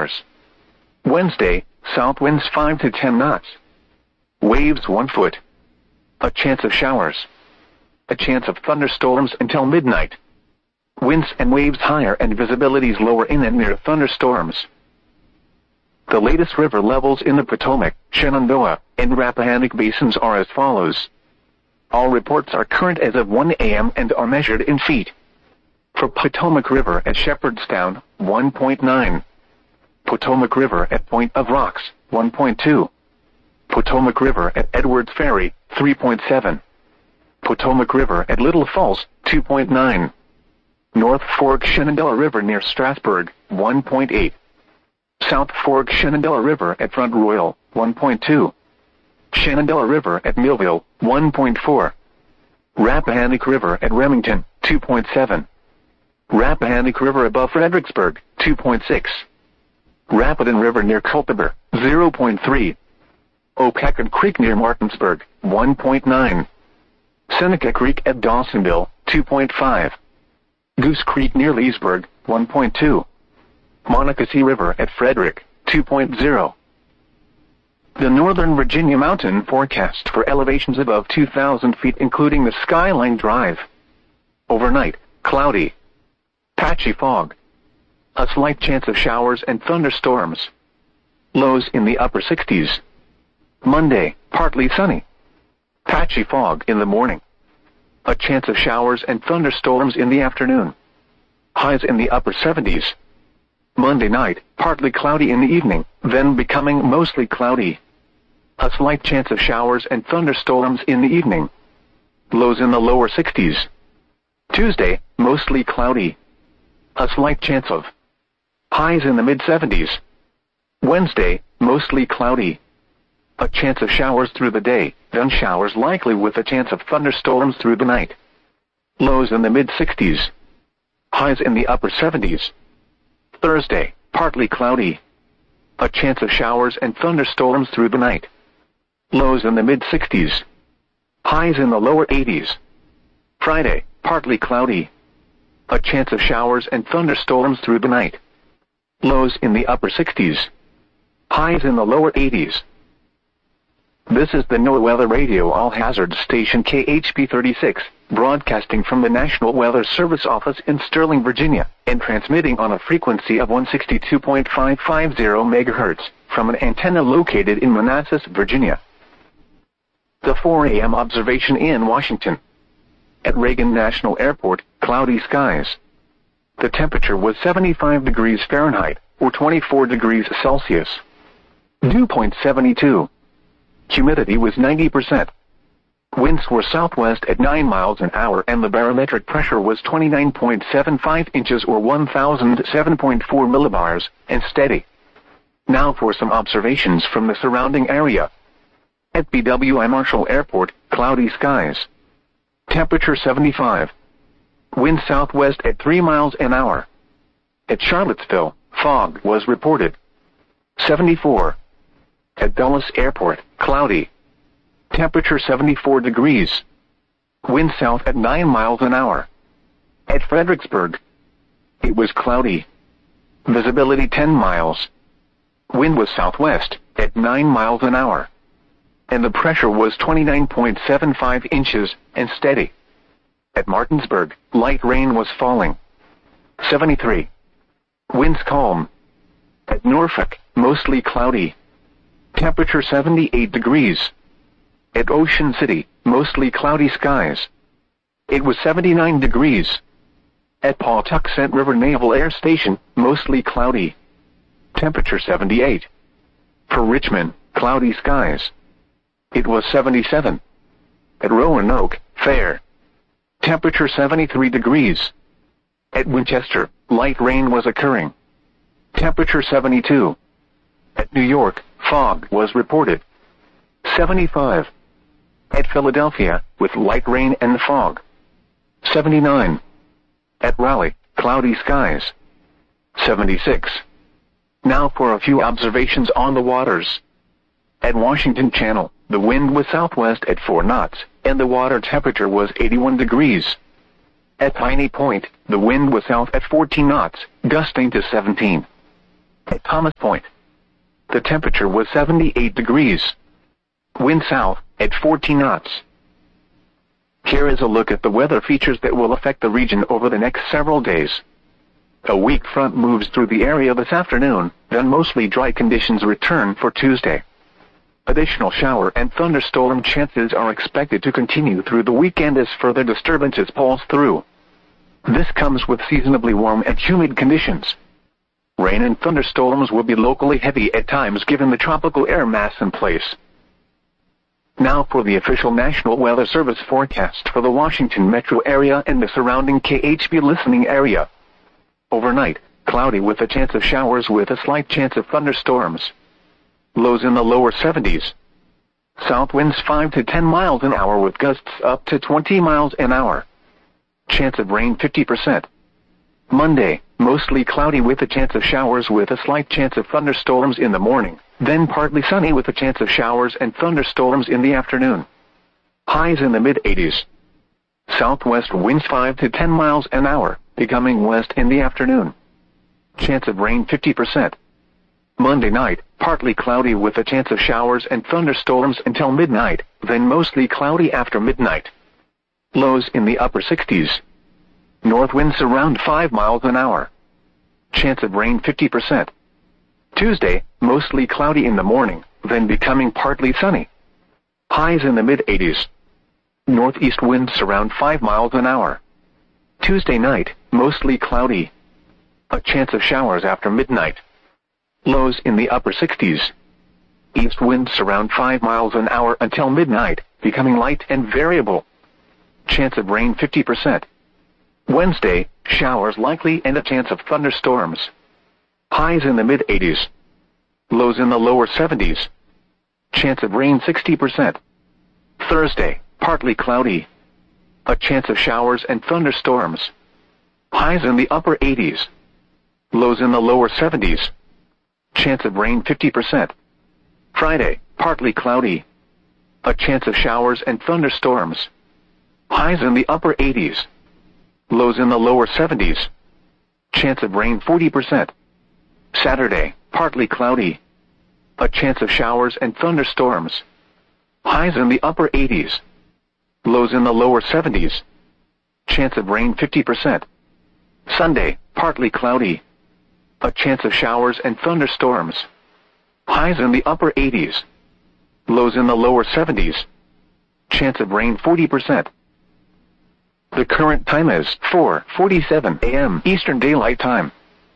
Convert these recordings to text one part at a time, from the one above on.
showers. Wednesday, south winds 5 to 10 knots. Waves 1 foot. A chance of showers. A chance of thunderstorms until midnight. Winds and waves higher and visibilities lower in and near thunderstorms. The latest river levels in the Potomac, Shenandoah, and Rappahannock basins are as follows. All reports are current as of 1 a.m. and are measured in feet. For Potomac River at Shepherdstown, 1.9. Potomac River at Point of Rocks, 1.2. Potomac River at Edwards Ferry, 3.7. Potomac River at Little Falls, 2.9. North Fork Shenandoah River near Strasburg, 1.8. South Fork Shenandoah River at Front Royal, 1.2. Shenandoah River at Millville, 1.4. Rappahannock River at Remington, 2.7. Rappahannock River above Fredericksburg, 2.6. Rapidan River near Culpeper, 0.3. Opecon Creek near Martinsburg, 1.9. Seneca Creek at Dawsonville, 2.5. Goose Creek near Leesburg, 1.2. Monocacy River at Frederick, 2.0. The Northern Virginia mountain forecast for elevations above 2,000 feet including the Skyline Drive. Overnight, cloudy. Patchy fog. A slight chance of showers and thunderstorms. Lows in the upper 60s. Monday, partly sunny. Patchy fog in the morning. A chance of showers and thunderstorms in the afternoon. Highs in the upper 70s. Monday night, partly cloudy in the evening, then becoming mostly cloudy. A slight chance of showers and thunderstorms in the evening. Lows in the lower 60s. Tuesday, mostly cloudy. A slight chance of highs in the mid-70s. Wednesday, mostly cloudy. A chance of showers through the day, then showers likely with a chance of thunderstorms through the night. Lows in the mid-60s. Highs in the upper 70s. Thursday, partly cloudy. A chance of showers and thunderstorms through the night. Lows in the mid-60s. Highs in the lower 80s. Friday, partly cloudy. A chance of showers and thunderstorms through the night. Lows in the upper 60s. Highs in the lower 80s. This is the NOAA Weather Radio All-Hazard Station KHP 36, broadcasting from the National Weather Service office in Sterling, Virginia, and transmitting on a frequency of 162.550 MHz from an antenna located in Manassas, Virginia. The 4 a.m. observation in Washington. At Reagan National Airport, cloudy skies. The temperature was 75 degrees Fahrenheit, or 24 degrees Celsius. Dew point 72. Humidity was 90%. Winds were southwest at 9 miles an hour and the barometric pressure was 29.75 inches or 1007.4 millibars, and steady. Now for some observations from the surrounding area. At BWI Marshall Airport, cloudy skies. Temperature 75. Wind southwest at 3 miles an hour. At Charlottesville, fog was reported. 74. At Dulles Airport, cloudy. Temperature 74 degrees. Wind south at 9 miles an hour. At Fredericksburg, it was cloudy. Visibility 10 miles. Wind was southwest at 9 miles an hour. And the pressure was 29.75 inches and steady. At Martinsburg, light rain was falling. 73. Winds calm. At Norfolk, mostly cloudy. Temperature 78 degrees. At Ocean City, mostly cloudy skies. It was 79 degrees. At Pawtuxet River Naval Air Station, mostly cloudy. Temperature 78. For Richmond, cloudy skies. It was 77. At Roanoke, fair. Temperature 73 degrees. At Winchester, light rain was occurring. Temperature 72. At New York, fog was reported. 75. At Philadelphia, with light rain and fog. 79. At Raleigh, cloudy skies. 76. Now for a few observations on the waters. At Washington Channel, the wind was southwest at 4 knots, and the water temperature was 81 degrees. At Piney Point, the wind was south at 14 knots, gusting to 17. At Thomas Point, the temperature was 78 degrees. Wind south at 14 knots. Here is a look at the weather features that will affect the region over the next several days. A weak front moves through the area this afternoon, then mostly dry conditions return for Tuesday. Additional shower and thunderstorm chances are expected to continue through the weekend as further disturbances pulse through. This comes with seasonably warm and humid conditions. Rain and thunderstorms will be locally heavy at times given the tropical air mass in place. Now for the official National Weather Service forecast for the Washington metro area and the surrounding KHB listening area. Overnight, cloudy with a chance of showers with a slight chance of thunderstorms. Lows in the lower 70s. South winds 5 to 10 miles an hour with gusts up to 20 miles an hour. Chance of rain 50%. Monday, mostly cloudy with a chance of showers with a slight chance of thunderstorms in the morning, then partly sunny with a chance of showers and thunderstorms in the afternoon. Highs in the mid-80s. Southwest winds 5 to 10 miles an hour, becoming west in the afternoon. Chance of rain 50%. Monday night, partly cloudy with a chance of showers and thunderstorms until midnight, then mostly cloudy after midnight. Lows in the upper 60s. North winds around 5 miles an hour. Chance of rain 50%. Tuesday, mostly cloudy in the morning, then becoming partly sunny. Highs in the mid-80s. Northeast winds around 5 miles an hour. Tuesday night, mostly cloudy. A chance of showers after midnight. Lows in the upper 60s. East winds around 5 miles an hour until midnight, becoming light and variable. Chance of rain 50%. Wednesday, showers likely and a chance of thunderstorms. Highs in the mid-80s. Lows in the lower 70s. Chance of rain 60%. Thursday, partly cloudy. A chance of showers and thunderstorms. Highs in the upper 80s. Lows in the lower 70s. Chance of rain 50%. Friday, partly cloudy. A chance of showers and thunderstorms. Highs in the upper 80s. Lows in the lower 70s. Chance of rain 40%. Saturday, partly cloudy. A chance of showers and thunderstorms. Highs in the upper 80s. Lows in the lower 70s. Chance of rain 50%. Sunday, partly cloudy. A chance of showers and thunderstorms. Highs in the upper 80s. Lows in the lower 70s. Chance of rain 40%. The current time is 4:47 a.m. Eastern Daylight Time.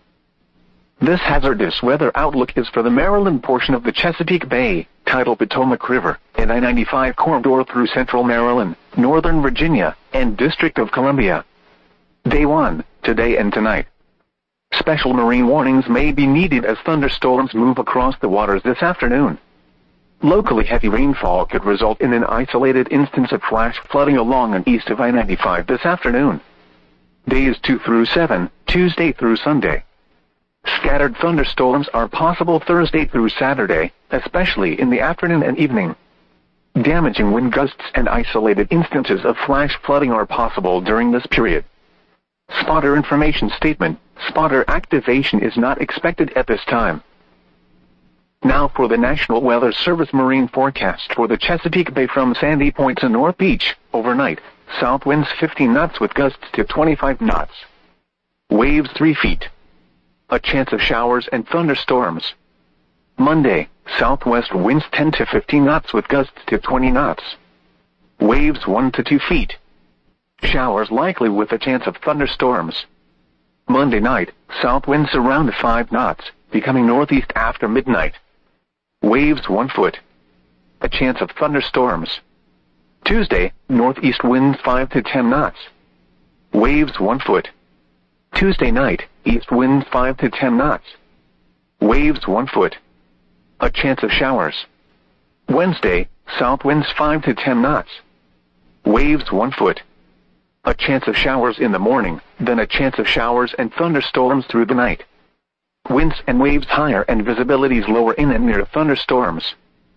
This hazardous weather outlook is for the Maryland portion of the Chesapeake Bay, tidal Potomac River, and I-95 corridor through central Maryland, northern Virginia, and District of Columbia. Day 1, today and tonight. Special marine warnings may be needed as thunderstorms move across the waters this afternoon. Locally heavy rainfall could result in an isolated instance of flash flooding along and east of I-95 this afternoon. Days 2 through 7, Tuesday through Sunday. Scattered thunderstorms are possible Thursday through Saturday, especially in the afternoon and evening. Damaging wind gusts and isolated instances of flash flooding are possible during this period. Spotter information statement: spotter activation is not expected at this time. Now for the National Weather Service marine forecast for the Chesapeake Bay from Sandy Point to North Beach. Overnight, south winds 15 knots with gusts to 25 knots. Waves 3 feet. A chance of showers and thunderstorms. Monday, southwest winds 10 to 15 knots with gusts to 20 knots. Waves 1 to 2 feet. Showers likely with a chance of thunderstorms. Monday night, south winds around 5 knots, becoming northeast after midnight. Waves 1 foot. A chance of thunderstorms. Tuesday, northeast winds 5 to 10 knots. Waves 1 foot. Tuesday night, east winds 5 to 10 knots. Waves 1 foot. A chance of showers. Wednesday, south winds 5 to 10 knots. Waves 1 foot. A chance of showers in the morning, then a chance of showers and thunderstorms through the night. Winds and waves higher and visibilities lower in and near thunderstorms.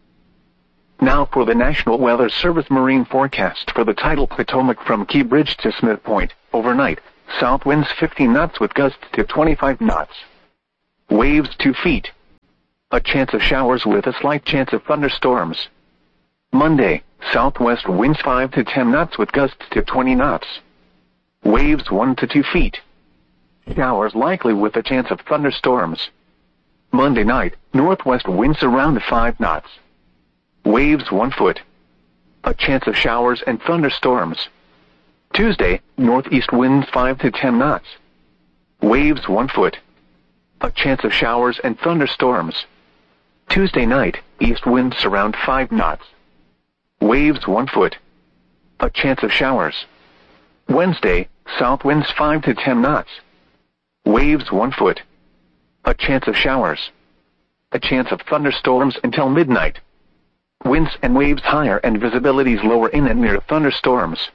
Now for the National Weather Service marine forecast for the tidal Potomac from Key Bridge to Smith Point. Overnight, south winds 15 knots with gusts to 25 knots. Waves 2 feet. A chance of showers with a slight chance of thunderstorms. Monday, southwest winds 5 to 10 knots with gusts to 20 knots. Waves 1 to 2 feet. Showers likely with a chance of thunderstorms. Monday night, northwest winds around 5 knots. Waves 1 foot. A chance of showers and thunderstorms. Tuesday, northeast winds 5 to 10 knots. Waves 1 foot. A chance of showers and thunderstorms. Tuesday night, east winds around 5 knots. Waves 1 foot. A chance of showers. Wednesday, south winds 5 to 10 knots. Waves 1 foot. A chance of showers. A chance of thunderstorms until midnight. Winds and waves higher and visibilities lower in and near thunderstorms.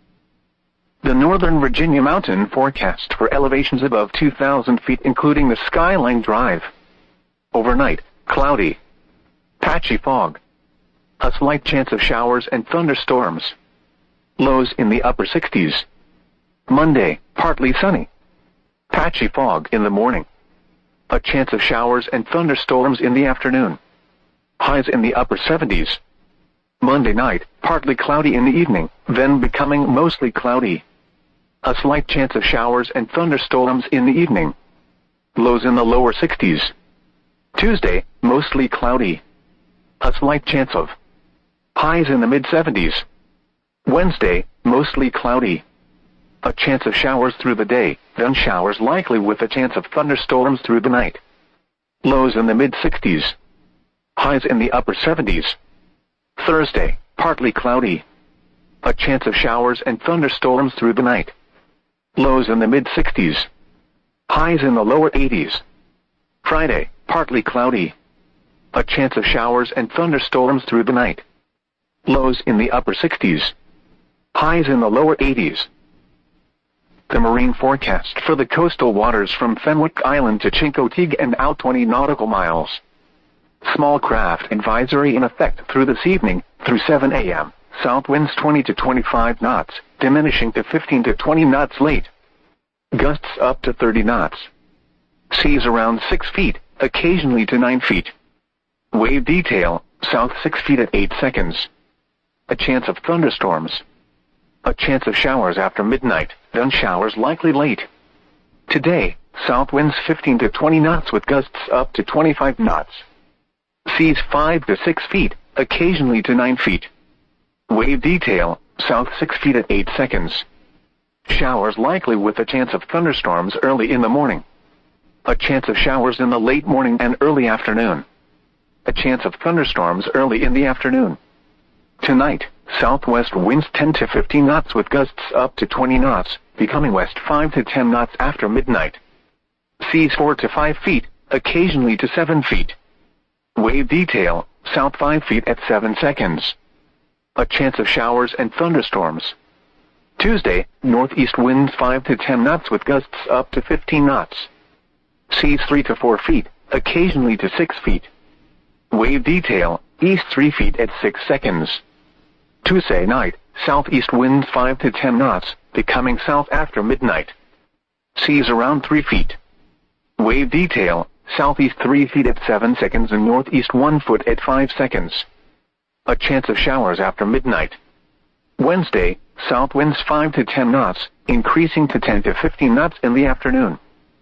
The Northern Virginia mountain forecast for elevations above 2,000 feet including the Skyline Drive. Overnight, cloudy. Patchy fog. A slight chance of showers and thunderstorms. Lows in the upper 60s. Monday, partly sunny. Patchy fog in the morning. A chance of showers and thunderstorms in the afternoon. Highs in the upper 70s. Monday night, partly cloudy in the evening, then becoming mostly cloudy. A slight chance of showers and thunderstorms in the evening. Lows in the lower 60s. Tuesday, mostly cloudy. A slight chance of. Highs in the mid-70s. Wednesday, mostly cloudy. A chance of showers through the day, then showers likely with a chance of thunderstorms through the night. Lows in the mid-60s. Highs in the upper 70s. Thursday, partly cloudy. A chance of showers and thunderstorms through the night. Lows in the mid-60s. Highs in the lower 80s. Friday, partly cloudy. A chance of showers and thunderstorms through the night. Lows in the upper 60s. Highs in the lower 80s. The marine forecast for the coastal waters from Fenwick Island to Chincoteague and out 20 nautical miles. Small craft advisory in effect through this evening, through 7 a.m. South winds 20 to 25 knots, diminishing to 15 to 20 knots late. Gusts up to 30 knots. Seas around 6 feet, occasionally to 9 feet. Wave detail, south 6 feet at 8 seconds. A chance of thunderstorms. A chance of showers after midnight, then showers likely late. Today, south winds 15 to 20 knots with gusts up to 25 knots. Seas 5 to 6 feet, occasionally to 9 feet. Wave detail, south 6 feet at 8 seconds. Showers likely with a chance of thunderstorms early in the morning. A chance of showers in the late morning and early afternoon. A chance of thunderstorms early in the afternoon. Tonight, southwest winds 10 to 15 knots with gusts up to 20 knots, becoming west 5 to 10 knots after midnight. Seas 4 to 5 feet, occasionally to 7 feet. Wave detail, south 5 feet at 7 seconds. A chance of showers and thunderstorms. Tuesday, northeast winds 5 to 10 knots with gusts up to 15 knots. Seas 3 to 4 feet, occasionally to 6 feet. Wave detail, east 3 feet at 6 seconds. Tuesday night, southeast winds 5 to 10 knots, becoming south after midnight. Seas around 3 feet. Wave detail, southeast 3 feet at 7 seconds and northeast 1 foot at 5 seconds. A chance of showers after midnight. Wednesday, south winds 5 to 10 knots, increasing to 10 to 15 knots in the afternoon.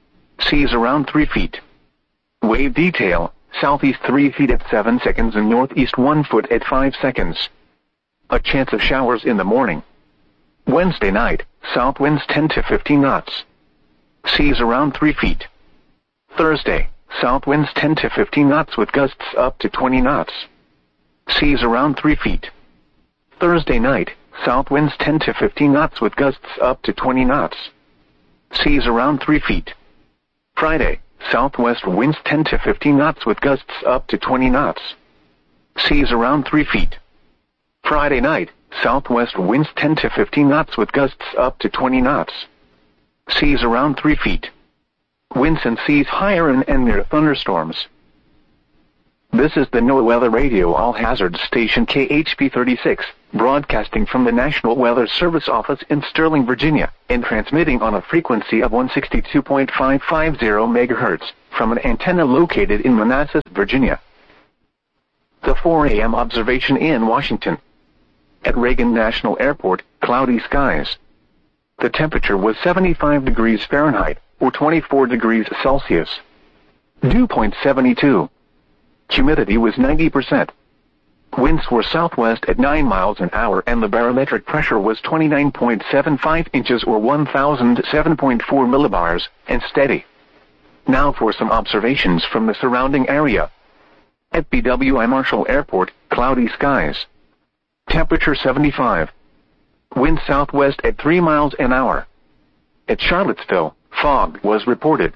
Seas around 3 feet. Wave detail, southeast 3 feet at 7 seconds and northeast 1 foot at 5 seconds. A chance of showers in the morning. Wednesday night, south winds 10 to 15 knots. Seas around 3 feet. Thursday, south winds 10 to 15 knots with gusts up to 20 knots. Seas around 3 feet. Thursday night, south winds 10 to 15 knots with gusts up to 20 knots. Seas around 3 feet. Friday, southwest winds 10 to 15 knots with gusts up to 20 knots. Seas around 3 feet. Friday night, southwest winds 10 to 15 knots with gusts up to 20 knots. Seas around 3 feet. Winds and seas higher in and near thunderstorms. This is the NOAA Weather Radio All Hazards Station KHP 36, broadcasting from the National Weather Service office in Sterling, Virginia, and transmitting on a frequency of 162.550 MHz. from an antenna located in Manassas, Virginia. The 4 a.m. observation in Washington. At Reagan National Airport, cloudy skies. The temperature was 75 degrees Fahrenheit, or 24 degrees Celsius. Dew point 72. Humidity was 90%. Winds were southwest at 9 miles an hour and the barometric pressure was 29.75 inches or 1007.4 millibars, and steady. Now for some observations from the surrounding area. At BWI Marshall Airport, cloudy skies. Temperature 75. Wind southwest at 3 miles an hour. At Charlottesville, fog was reported.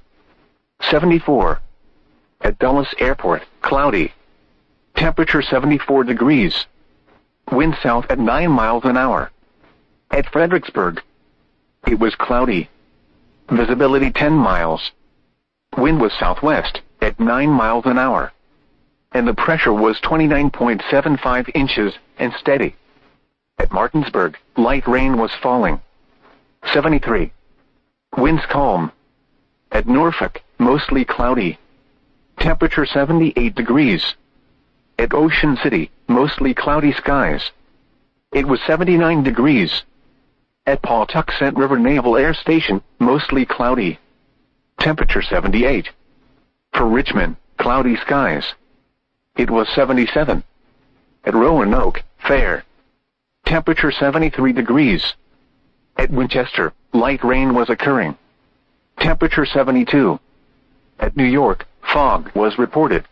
74. At Dulles Airport, cloudy. Temperature 74 degrees. Wind south at 9 miles an hour. At Fredericksburg, it was cloudy. Visibility 10 miles. Wind was southwest at 9 miles an hour. And the pressure was 29.75 inches and steady. At Martinsburg, light rain was falling. 73. Winds calm. At Norfolk, mostly cloudy. Temperature 78 degrees. At Ocean City, mostly cloudy skies. It was 79 degrees. At Pawtuxet River Naval Air Station, mostly cloudy. Temperature 78. For Richmond, cloudy skies. It was 77. At Roanoke, fair. Temperature 73 degrees. At Winchester, light rain was occurring. Temperature 72. At New York, fog was reported.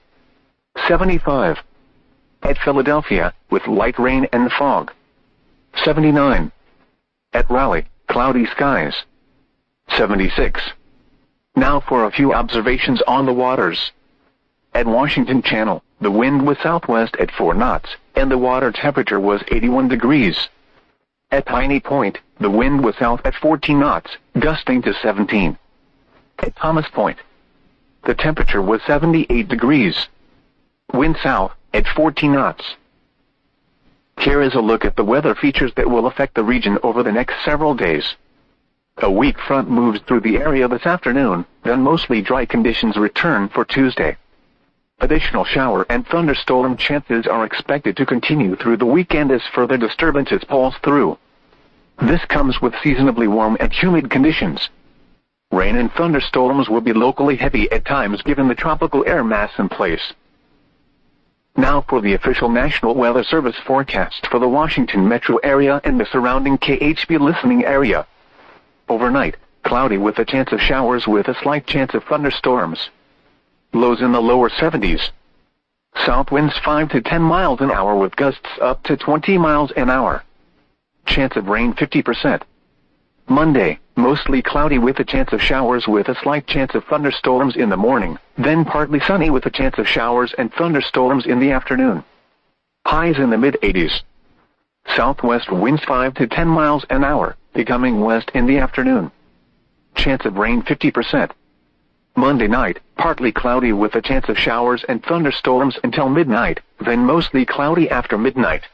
75. At Philadelphia, with light rain and fog. 79. At Raleigh, cloudy skies. 76. Now for a few observations on the waters. At Washington Channel, the wind was southwest at 4 knots, and the water temperature was 81 degrees. At Piney Point, the wind was south at 14 knots, gusting to 17. At Thomas Point, the temperature was 78 degrees. Wind south at 14 knots. Here is a look at the weather features that will affect the region over the next several days. A weak front moves through the area this afternoon, then mostly dry conditions return for Tuesday. Additional shower and thunderstorm chances are expected to continue through the weekend as further disturbances pulse through. This comes with seasonably warm and humid conditions. Rain and thunderstorms will be locally heavy at times given the tropical air mass in place. Now for the official National Weather Service forecast for the Washington metro area and the surrounding KHB listening area. Overnight, cloudy with a chance of showers with a slight chance of thunderstorms. Lows in the lower 70s. South winds 5 to 10 miles an hour with gusts up to 20 miles an hour. Chance of rain 50%. Monday, mostly cloudy with a chance of showers with a slight chance of thunderstorms in the morning, then partly sunny with a chance of showers and thunderstorms in the afternoon. Highs in the mid-80s. Southwest winds 5 to 10 miles an hour, becoming west in the afternoon. Chance of rain 50%. Monday night, partly cloudy with a chance of showers and thunderstorms until midnight, then mostly cloudy after midnight.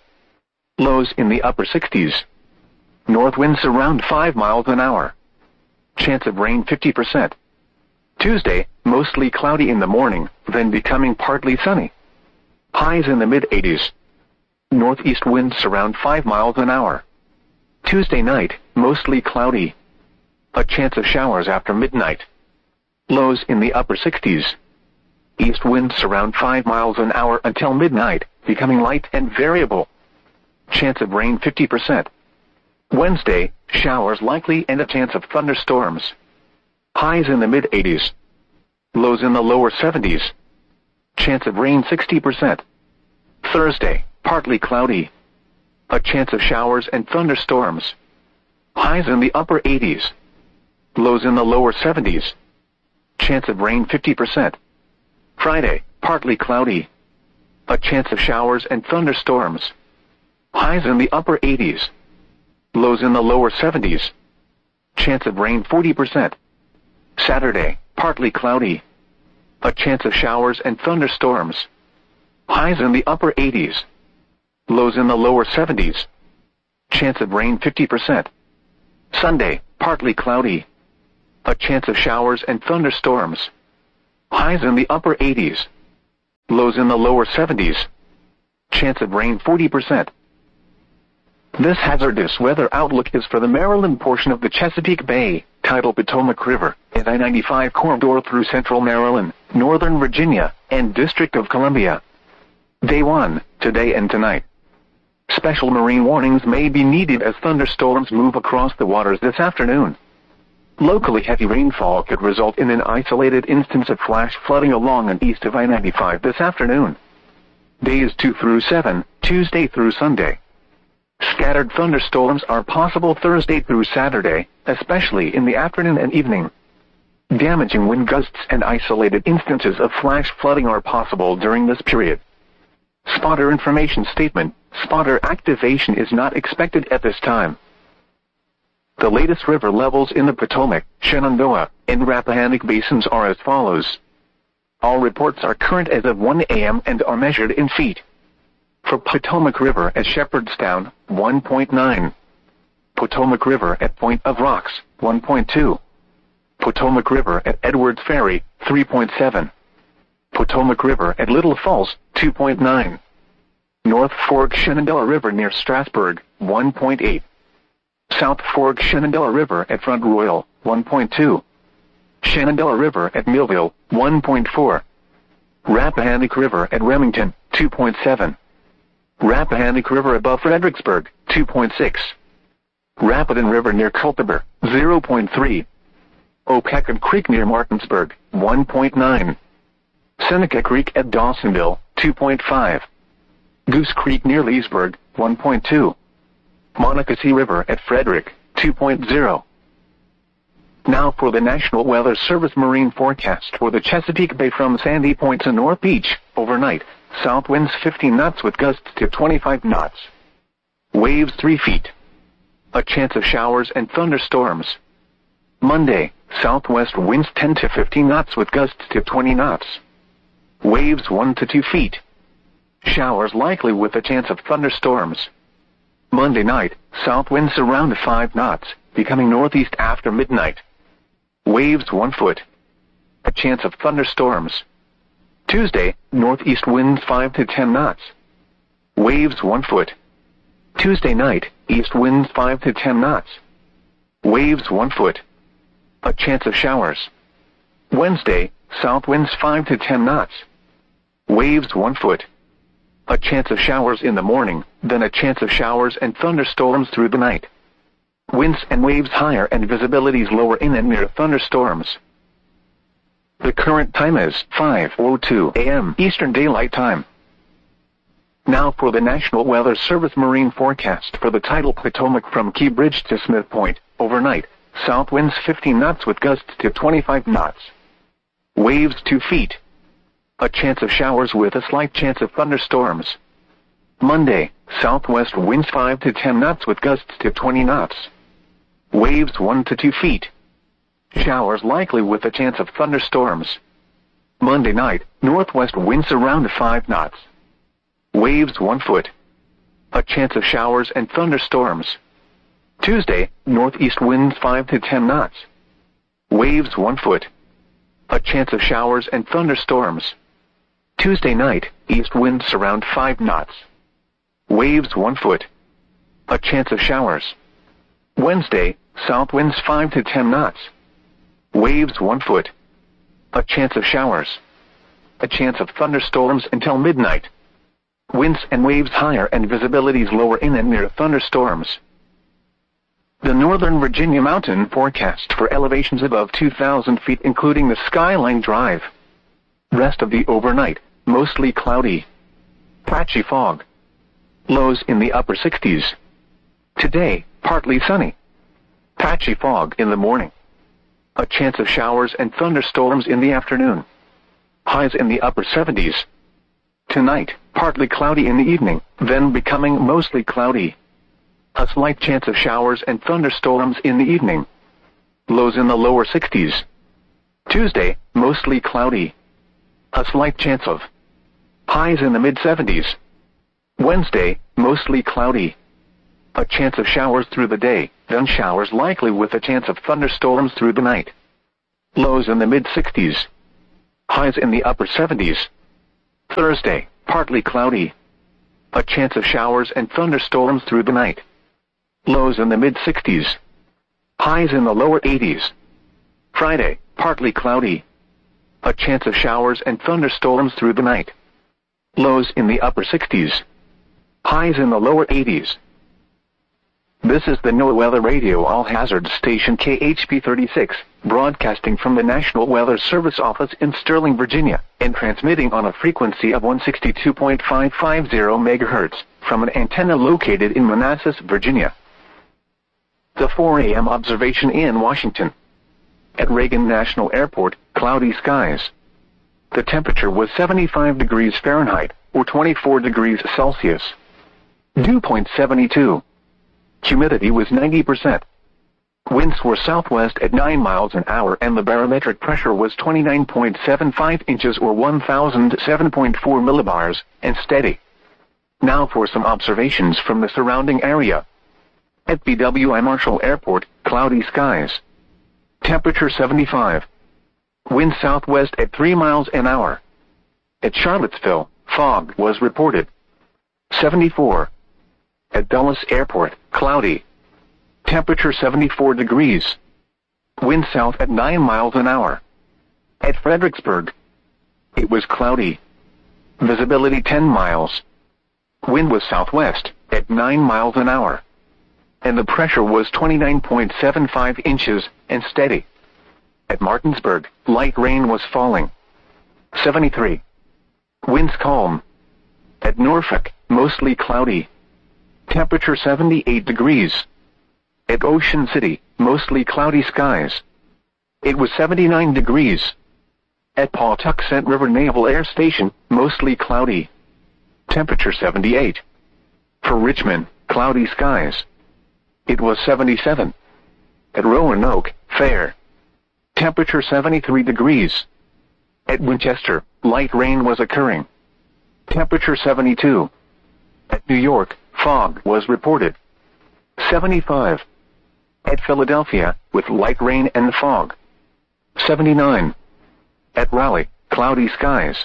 Lows in the upper 60s. North winds around 5 miles an hour. Chance of rain 50%. Tuesday, mostly cloudy in the morning, then becoming partly sunny. Highs in the mid-80s. Northeast winds around 5 miles an hour. Tuesday night, mostly cloudy. A chance of showers after midnight. Lows in the upper 60s. East winds around 5 miles an hour until midnight, becoming light and variable. Chance of rain 50%. Wednesday, showers likely and a chance of thunderstorms. Highs in the mid-80s. Lows in the lower 70s. Chance of rain 60%. Thursday, partly cloudy. A chance of showers and thunderstorms. Highs in the upper 80s. Lows in the lower 70s. Chance of rain 50%. Friday, partly cloudy. A chance of showers and thunderstorms. Highs in the upper 80s. Lows in the lower 70s. Chance of rain 40%. Saturday, partly cloudy. A chance of showers and thunderstorms. Highs in the upper 80s. Lows in the lower 70s. Chance of rain 50%. Sunday, partly cloudy. A chance of showers and thunderstorms. Highs in the upper 80s. Lows in the lower 70s. Chance of rain 40%. This hazardous weather outlook is for the Maryland portion of the Chesapeake Bay, tidal Potomac River, and I-95 corridor through central Maryland, northern Virginia, and District of Columbia. Day 1, today and tonight. Special marine warnings may be needed as thunderstorms move across the waters this afternoon. Locally heavy rainfall could result in an isolated instance of flash flooding along and east of I-95 this afternoon. Days 2 through 7, Tuesday through Sunday. Scattered thunderstorms are possible Thursday through Saturday, especially in the afternoon and evening. Damaging wind gusts and isolated instances of flash flooding are possible during this period. Spotter information statement: spotter activation is not expected at this time. The latest river levels in the Potomac, Shenandoah, and Rappahannock basins are as follows. All reports are current as of 1 a.m. and are measured in feet. For Potomac River at Shepherdstown, 1.9. Potomac River at Point of Rocks, 1.2. Potomac River at Edwards Ferry, 3.7. Potomac River at Little Falls, 2.9. North Fork Shenandoah River near Strasburg, 1.8. South Fork Shenandoah River at Front Royal, 1.2. Shenandoah River at Millville, 1.4. Rappahannock River at Remington, 2.7. Rappahannock River above Fredericksburg, 2.6. Rapidan River near Culpeper, 0.3. Opecon Creek near Martinsburg, 1.9. Seneca Creek at Dawsonville, 2.5. Goose Creek near Leesburg, 1.2. Monocacy River at Frederick, 2.0. Now for the National Weather Service marine forecast for the Chesapeake Bay from Sandy Point to North Beach, overnight. South winds 15 knots with gusts to 25 knots. Waves 3 feet. A chance of showers and thunderstorms. Monday, southwest winds 10 to 15 knots with gusts to 20 knots. Waves 1 to 2 feet. Showers likely with a chance of thunderstorms. Monday night, south winds around 5 knots, becoming northeast after midnight. Waves 1 foot. A chance of thunderstorms. Tuesday, northeast winds 5 to 10 knots. Waves 1 foot. Tuesday night, east winds 5 to 10 knots. Waves 1 foot. A chance of showers. Wednesday, south winds 5 to 10 knots. Waves 1 foot. A chance of showers in the morning, then a chance of showers and thunderstorms through the night. Winds and waves higher and visibilities lower in and near thunderstorms. The current time is 5:02 a.m. Eastern Daylight Time. Now for the National Weather Service marine forecast for the tidal Potomac from Key Bridge to Smith Point, overnight. South winds 15 knots with gusts to 25 knots. Waves 2 feet. A chance of showers with a slight chance of thunderstorms. Monday, southwest winds 5 to 10 knots with gusts to 20 knots. Waves 1 to 2 feet. Showers likely with a chance of thunderstorms. Monday night, northwest winds around 5 knots. Waves 1 foot. A chance of showers and thunderstorms. Tuesday, northeast winds 5 to 10 knots. Waves 1 foot. A chance of showers and thunderstorms. Tuesday night, east winds around 5 knots. Waves 1 foot. A chance of showers. Wednesday, south winds 5 to 10 knots. Waves 1 foot. A chance of showers. A chance of thunderstorms until midnight. Winds and waves higher and visibilities lower in and near thunderstorms. The Northern Virginia mountain forecast for elevations above 2,000 feet including the Skyline Drive. Rest of the overnight, mostly cloudy. Patchy fog. Lows in the upper 60s. Today, partly sunny. Patchy fog in the morning. A chance of showers and thunderstorms in the afternoon. Highs in the upper 70s. Tonight, partly cloudy in the evening, then becoming mostly cloudy. A slight chance of showers and thunderstorms in the evening. Lows in the lower 60s. Tuesday, mostly cloudy. A slight chance of. Highs in the mid-70s. Wednesday, mostly cloudy. A chance of showers through the day, then showers likely with a chance of thunderstorms through the night. Lows in the mid-60s. Highs in the upper 70s. Thursday, partly cloudy. A chance of showers and thunderstorms through the night. Lows in the mid-60s. Highs in the lower 80s. Friday, partly cloudy. A chance of showers and thunderstorms through the night. Lows in the upper 60s. Highs in the lower 80s. This is the NOAA Weather Radio All-Hazard Station KHP 36, broadcasting from the National Weather Service office in Sterling, Virginia, and transmitting on a frequency of 162.550 MHz from an antenna located in Manassas, Virginia. The 4 a.m. observation in Washington. At Reagan National Airport, cloudy skies. The temperature was 75 degrees Fahrenheit, or 24 degrees Celsius. Dew point 72. Humidity was 90%. Winds were southwest at 9 miles an hour and the barometric pressure was 29.75 inches or 1007.4 millibars, and steady. Now for some observations from the surrounding area. At BWI Marshall Airport, cloudy skies. Temperature 75. Wind southwest at 3 miles an hour. At Charlottesville, fog was reported. 74. At Dulles Airport, cloudy. Temperature 74 degrees. Wind south at 9 miles an hour. At Fredericksburg, it was cloudy. Visibility 10 miles. Wind was southwest at 9 miles an hour. And the pressure was 29.75 inches and steady. At Martinsburg, light rain was falling. 73. Winds calm. At Norfolk, mostly cloudy. Temperature 78 degrees. At Ocean City, mostly cloudy skies. It was 79 degrees. At Pawtuxet River Naval Air Station, mostly cloudy. Temperature 78. For Richmond, cloudy skies. It was 77. At Roanoke, fair. Temperature 73 degrees. At Winchester, light rain was occurring. Temperature 72. At New York, fog was reported. 75. At Philadelphia, with light rain and fog. 79. At Raleigh, cloudy skies.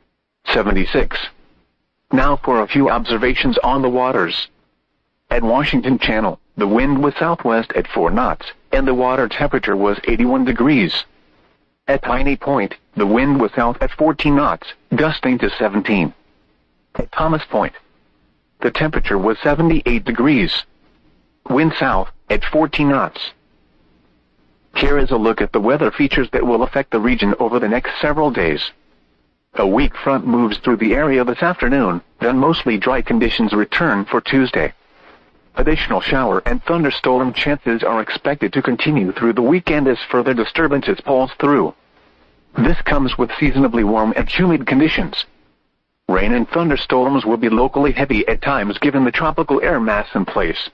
76. Now for a few observations on the waters. At Washington Channel, the wind was southwest at 4 knots, and the water temperature was 81 degrees. At Piney Point, the wind was south at 14 knots, gusting to 17. At Thomas Point, the temperature was 78 degrees. Wind south at 14 knots. Here is a look at the weather features that will affect the region over the next several days. A weak front moves through the area this afternoon, then mostly dry conditions return for Tuesday. Additional shower and thunderstorm chances are expected to continue through the weekend as further disturbances pulse through. This comes with seasonably warm and humid conditions. Rain and thunderstorms will be locally heavy at times given the tropical air mass in place.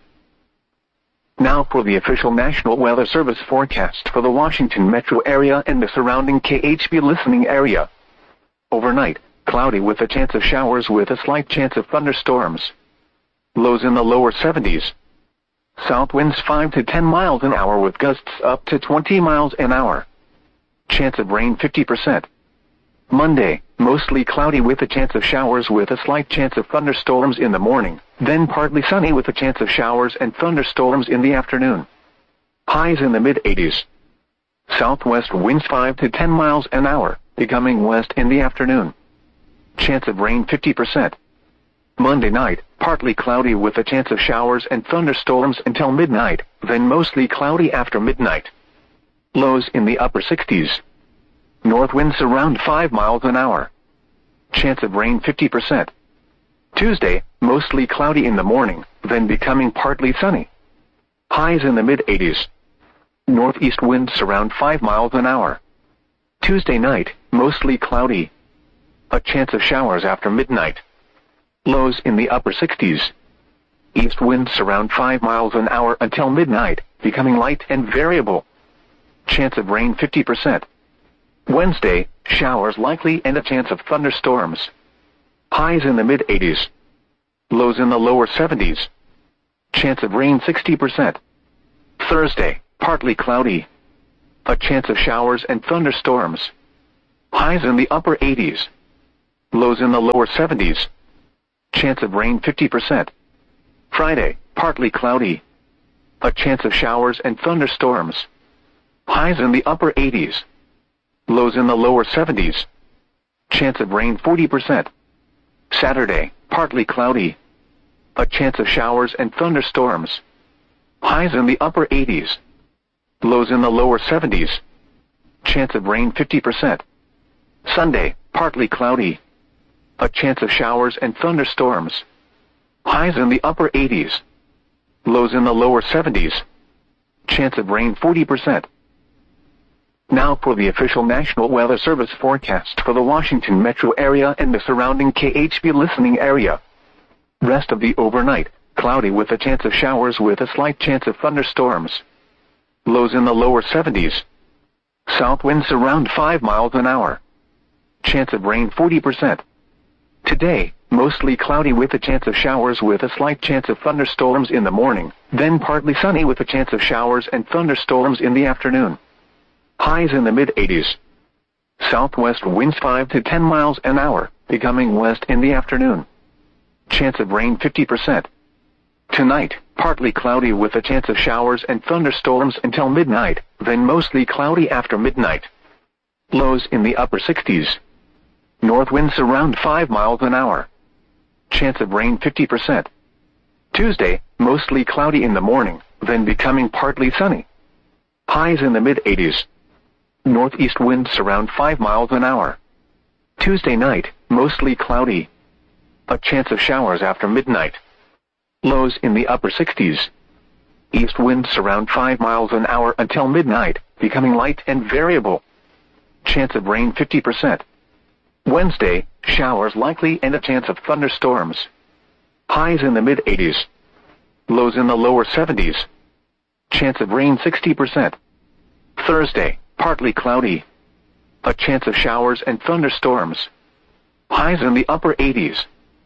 Now for the official National Weather Service forecast for the Washington metro area and the surrounding KHP listening area. Overnight, cloudy with a chance of showers with a slight chance of thunderstorms. Lows in the lower 70s. South winds 5 to 10 miles an hour with gusts up to 20 miles an hour. Chance of rain 50%. Monday, mostly cloudy with a chance of showers with a slight chance of thunderstorms in the morning, then partly sunny with a chance of showers and thunderstorms in the afternoon. Highs in the mid-80s. Southwest winds 5 to 10 miles an hour, becoming west in the afternoon. Chance of rain 50%. Monday night, partly cloudy with a chance of showers and thunderstorms until midnight, then mostly cloudy after midnight. Lows in the upper 60s. North winds around 5 miles an hour. Chance of rain 50%. Tuesday, mostly cloudy in the morning, then becoming partly sunny. Highs in the mid-80s. Northeast winds around 5 miles an hour. Tuesday night, mostly cloudy. A chance of showers after midnight. Lows in the upper 60s. East winds around 5 miles an hour until midnight, becoming light and variable. Chance of rain 50%. Wednesday, showers likely and a chance of thunderstorms. Highs in the mid-80s. Lows in the lower 70s. Chance of rain 60%. Thursday, partly cloudy. A chance of showers and thunderstorms. Highs in the upper 80s. Lows in the lower 70s. Chance of rain 50%. Friday, partly cloudy. A chance of showers and thunderstorms. Highs in the upper 80s. Lows in the lower 70s. Chance of rain 40%. Saturday, partly cloudy. A chance of showers and thunderstorms. Highs in the upper 80s. Lows in the lower 70s. Chance of rain 50%. Sunday, partly cloudy. A chance of showers and thunderstorms. Highs in the upper 80s. Lows in the lower 70s. Chance of rain 40%. Now for the official National Weather Service forecast for the Washington metro area and the surrounding KHB listening area. Rest of the overnight, cloudy with a chance of showers with a slight chance of thunderstorms. Lows in the lower 70s. South winds around 5 miles an hour. Chance of rain 40%. Today, mostly cloudy with a chance of showers with a slight chance of thunderstorms in the morning, then partly sunny with a chance of showers and thunderstorms in the afternoon. Highs in the mid-80s. Southwest winds 5 to 10 miles an hour, becoming west in the afternoon. Chance of rain 50%. Tonight, partly cloudy with a chance of showers and thunderstorms until midnight, then mostly cloudy after midnight. Lows in the upper 60s. North winds around 5 miles an hour. Chance of rain 50%. Tuesday, mostly cloudy in the morning, then becoming partly sunny. Highs in the mid-80s. Northeast winds around 5 miles an hour. Tuesday night, mostly cloudy. A chance of showers after midnight. Lows in the upper 60s. East winds around 5 miles an hour until midnight, becoming light and variable. Chance of rain 50%. Wednesday, showers likely and a chance of thunderstorms. Highs in the mid-80s. Lows in the lower 70s. Chance of rain 60%. Thursday, partly cloudy. A chance of showers and thunderstorms. Highs in the upper 80s.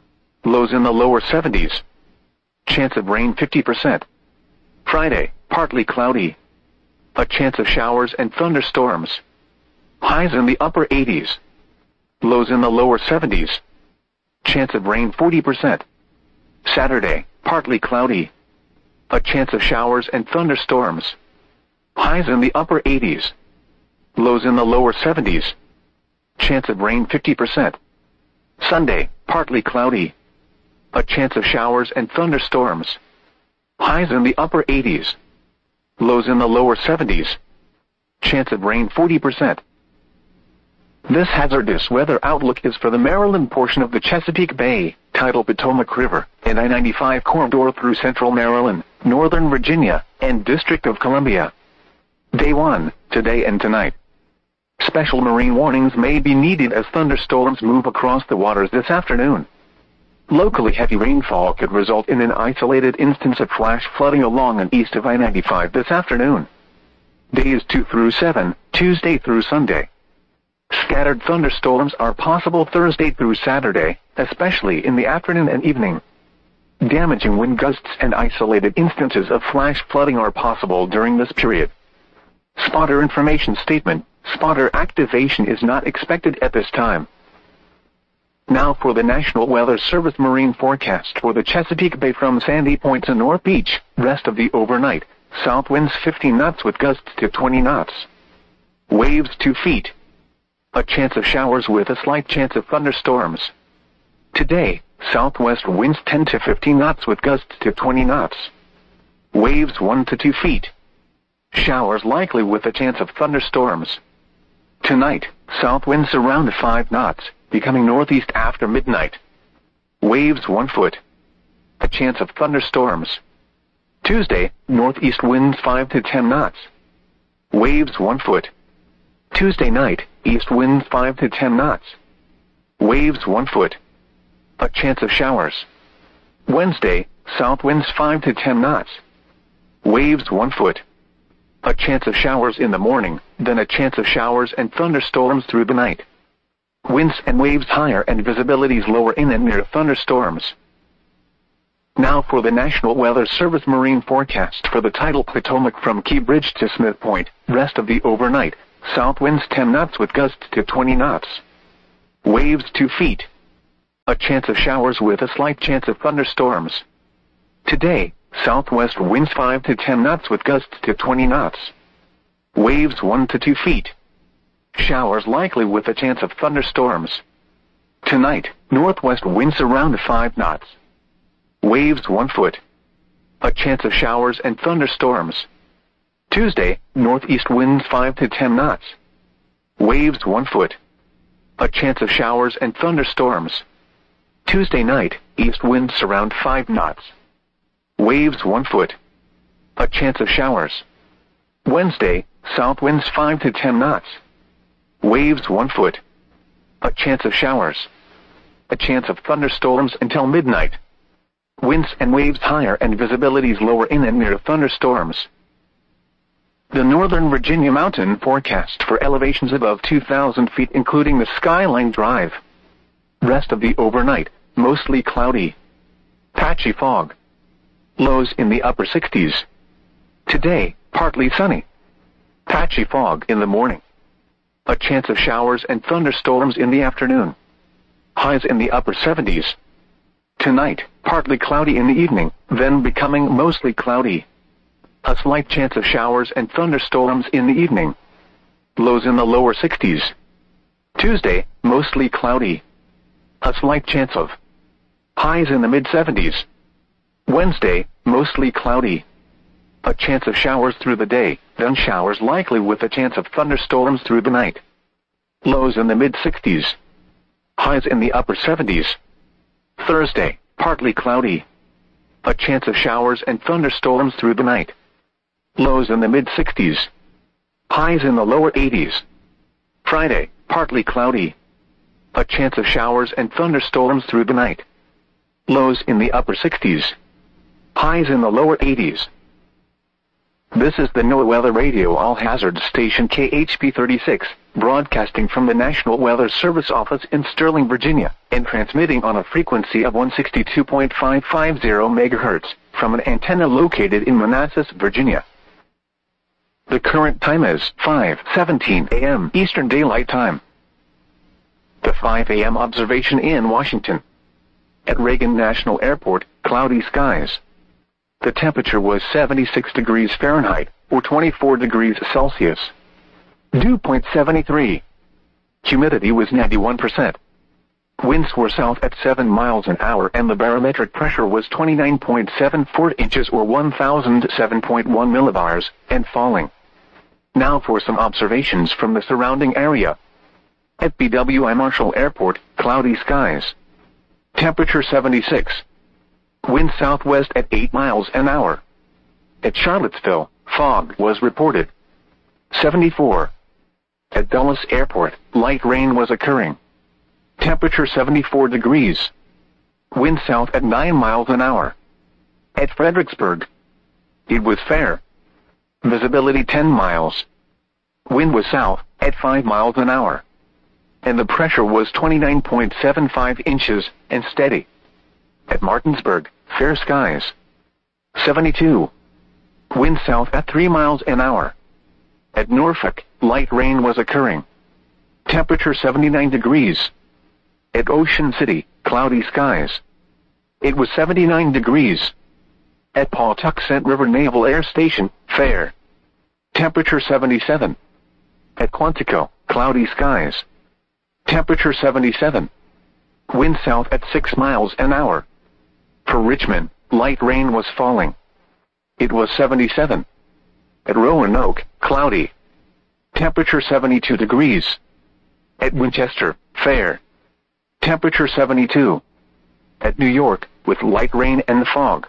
Lows in the lower 70s. Chance of rain 50%. Friday, partly cloudy. A chance of showers and thunderstorms. Highs in the upper 80s. Lows in the lower 70s. Chance of rain 40%. Saturday, partly cloudy. A chance of showers and thunderstorms. Highs in the upper 80s. Lows in the lower 70s. Chance of rain 50%. Sunday, partly cloudy. A chance of showers and thunderstorms. Highs in the upper 80s. Lows in the lower 70s. Chance of rain 40%. This hazardous weather outlook is for the Maryland portion of the Chesapeake Bay, tidal Potomac River, and I-95 corridor through central Maryland, northern Virginia, and District of Columbia. Day 1, today and tonight. Special marine warnings may be needed as thunderstorms move across the waters this afternoon. Locally heavy rainfall could result in an isolated instance of flash flooding along and east of I-95 this afternoon. Days 2 through 7, Tuesday through Sunday. Scattered thunderstorms are possible Thursday through Saturday, especially in the afternoon and evening. Damaging wind gusts and isolated instances of flash flooding are possible during this period. Spotter information statement: spotter activation is not expected at this time. Now for the National Weather Service marine forecast for the Chesapeake Bay from Sandy Point to North Beach. Rest of the overnight, south winds 15 knots with gusts to 20 knots. Waves 2 feet. A chance of showers with a slight chance of thunderstorms. Today, southwest winds 10 to 15 knots with gusts to 20 knots. Waves 1 to 2 feet. Showers likely with a chance of thunderstorms. Tonight, south winds around 5 knots, becoming northeast after midnight. Waves 1 foot. A chance of thunderstorms. Tuesday, northeast winds 5 to 10 knots. Waves 1 foot. Tuesday night, east winds 5 to 10 knots. Waves 1 foot. A chance of showers. Wednesday, south winds 5 to 10 knots. Waves 1 foot. A chance of showers in the morning, then a chance of showers and thunderstorms through the night. Winds and waves higher and visibilities lower in and near thunderstorms. Now for the National Weather Service marine forecast for the tidal Potomac from Key Bridge to Smith Point. Rest of the overnight, south winds 10 knots with gusts to 20 knots. Waves 2 feet. A chance of showers with a slight chance of thunderstorms. Today, southwest winds 5 to 10 knots with gusts to 20 knots. Waves 1 to 2 feet. Showers likely with a chance of thunderstorms. Tonight, northwest winds around 5 knots. Waves 1 foot. A chance of showers and thunderstorms. Tuesday, northeast winds 5 to 10 knots. Waves 1 foot. A chance of showers and thunderstorms. Tuesday night, east winds around 5 knots. Waves 1 foot. A chance of showers. Wednesday, south winds 5 to 10 knots. Waves 1 foot. A chance of showers. A chance of thunderstorms until midnight. Winds and waves higher and visibilities lower in and near thunderstorms. The Northern Virginia mountain forecast for elevations above 2,000 feet including the Skyline Drive. Rest of the overnight, mostly cloudy. Patchy fog. Lows in the upper 60s. Today, partly sunny. Patchy fog in the morning. A chance of showers and thunderstorms in the afternoon. Highs in the upper 70s. Tonight, partly cloudy in the evening, then becoming mostly cloudy. A slight chance of showers and thunderstorms in the evening. Lows in the lower 60s. Tuesday, mostly cloudy. A slight chance of. Highs in the mid-70s. Wednesday, mostly cloudy. A chance of showers through the day, then showers likely with a chance of thunderstorms through the night. Lows in the mid-60s. Highs in the upper 70s. Thursday, partly cloudy. A chance of showers and thunderstorms through the night. Lows in the mid-60s. Highs in the lower 80s. Friday, partly cloudy. A chance of showers and thunderstorms through the night. Lows in the upper 60s. Highs in the lower 80s. This is the NOAA Weather Radio All-Hazard Station KHP 36, broadcasting from the National Weather Service office in Sterling, Virginia, and transmitting on a frequency of 162.550 MHz from an antenna located in Manassas, Virginia. The current time is 5:17 a.m. Eastern Daylight Time. The 5 a.m. observation in Washington. At Reagan National Airport, cloudy skies. The temperature was 76 degrees Fahrenheit, or 24 degrees Celsius. Dew point 73. Humidity was 91%. Winds were south at 7 miles an hour and the barometric pressure was 29.74 inches or 1007.1 millibars, and falling. Now for some observations from the surrounding area. At BWI Marshall Airport, cloudy skies. Temperature 76. Wind southwest at 8 miles an hour. At Charlottesville, fog was reported. 74. At Dulles Airport, light rain was occurring. Temperature 74 degrees. Wind south at 9 miles an hour. At Fredericksburg, it was fair. Visibility 10 miles. Wind was south at 5 miles an hour. And the pressure was 29.75 inches and steady. At Martinsburg, fair skies. 72. Wind south at 3 miles an hour. At Norfolk, light rain was occurring. Temperature 79 degrees. At Ocean City, cloudy skies. It was 79 degrees. At Pawtuxet River Naval Air Station, fair. Temperature 77. At Quantico, cloudy skies. Temperature 77. Wind south at 6 miles an hour. For Richmond, light rain was falling. It was 77. At Roanoke, cloudy. Temperature 72 degrees. At Winchester, fair. Temperature 72. At New York, with light rain and fog.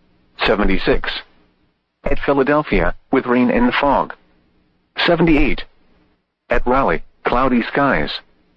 76. At Philadelphia, with rain and fog. 78. At Raleigh, cloudy skies.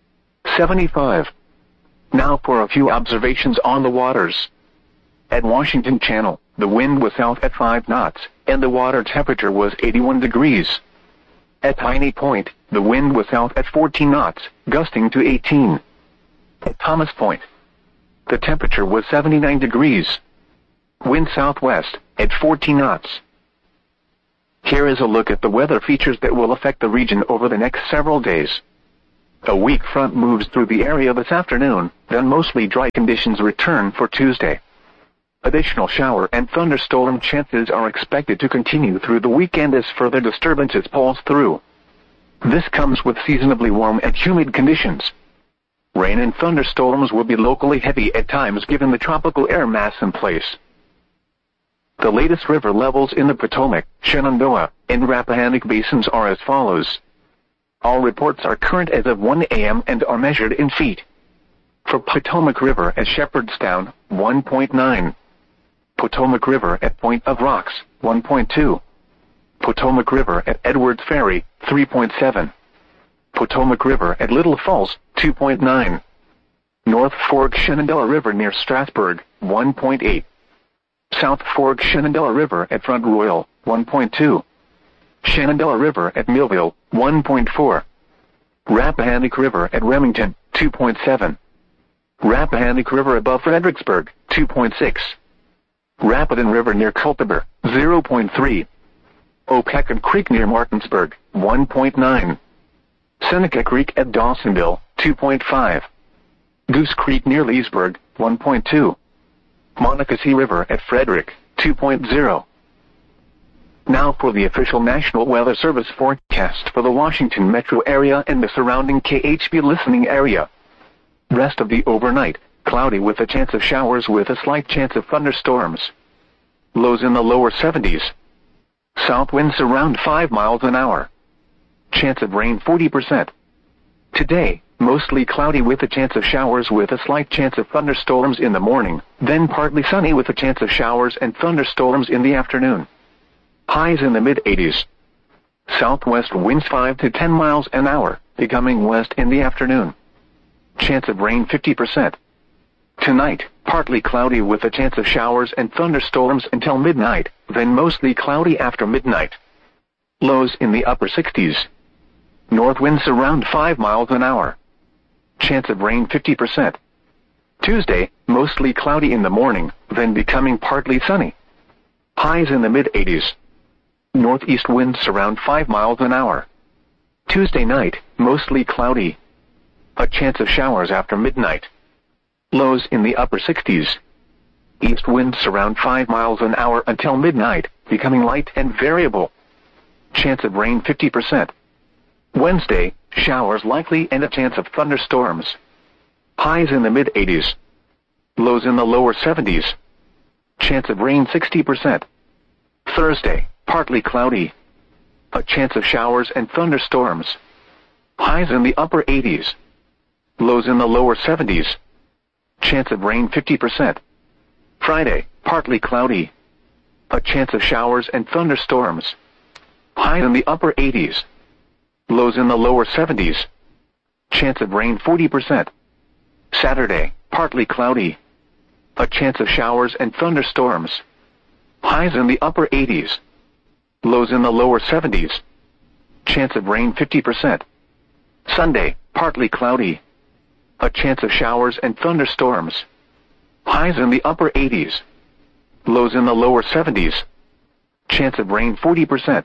75. Now for a few observations on the waters. At Washington Channel, the wind was south at 5 knots, and the water temperature was 81 degrees. At Piney Point, the wind was south at 14 knots, gusting to 18. At Thomas Point, the temperature was 79 degrees. Wind southwest, at 14 knots. Here is a look at the weather features that will affect the region over the next several days. A weak front moves through the area this afternoon, then mostly dry conditions return for Tuesday. Additional shower and thunderstorm chances are expected to continue through the weekend as further disturbances pulse through. This comes with seasonably warm and humid conditions. Rain and thunderstorms will be locally heavy at times given the tropical air mass in place. The latest river levels in the Potomac, Shenandoah, and Rappahannock basins are as follows. All reports are current as of 1 a.m. and are measured in feet. For Potomac River at Shepherdstown, 1.9. Potomac River at Point of Rocks, 1.2. Potomac River at Edwards Ferry, 3.7. Potomac River at Little Falls, 2.9. North Fork Shenandoah River near Strasburg, 1.8. South Fork Shenandoah River at Front Royal, 1.2. Shenandoah River at Millville, 1.4. Rappahannock River at Remington, 2.7. Rappahannock River above Fredericksburg, 2.6. Rapidan River near Culpeper, 0.3. Opecon Creek near Martinsburg, 1.9. Seneca Creek at Dawsonville, 2.5. Goose Creek near Leesburg, 1.2. Monocacy River at Frederick, 2.0. Now for the official National Weather Service forecast for the Washington metro area and the surrounding KHB listening area. Rest of the overnight, cloudy with a chance of showers with a slight chance of thunderstorms. Lows in the lower 70s. South winds around 5 miles an hour. Chance of rain 40%. Today, mostly cloudy with a chance of showers with a slight chance of thunderstorms in the morning, then partly sunny with a chance of showers and thunderstorms in the afternoon. Highs in the mid-80s. Southwest winds 5 to 10 miles an hour, becoming west in the afternoon. Chance of rain 50%. Tonight, partly cloudy with a chance of showers and thunderstorms until midnight, then mostly cloudy after midnight. Lows in the upper 60s. North winds around 5 miles an hour. Chance of rain 50%. Tuesday, mostly cloudy in the morning, then becoming partly sunny. Highs in the mid-80s. Northeast winds around 5 miles an hour. Tuesday night, mostly cloudy. A chance of showers after midnight. Lows in the upper 60s. East winds around 5 miles an hour until midnight, becoming light and variable. Chance of rain 50%. Wednesday, showers likely and a chance of thunderstorms. Highs in the mid-80s. Lows in the lower 70s. Chance of rain 60%. Thursday, partly cloudy. A chance of showers and thunderstorms. Highs in the upper 80s. Lows in the lower 70s. Chance of rain 50%. Friday, partly cloudy. A chance of showers and thunderstorms. Highs in the upper 80s. Lows in the lower 70s. Chance of rain 40%. Saturday, partly cloudy. A chance of showers and thunderstorms. Highs in the upper 80s. Lows in the lower 70s. Chance of rain 50%. Sunday, partly cloudy. A chance of showers and thunderstorms. Highs in the upper 80s. Lows in the lower 70s. Chance of rain 40%.